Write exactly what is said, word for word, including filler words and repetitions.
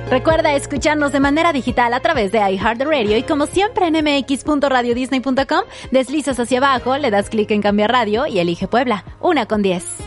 Recuerda escucharnos de manera digital a través de iHeartRadio y como siempre en m x punto radio disney punto com, deslizas hacia abajo, le das clic en cambiar radio y elige Puebla, una con diez.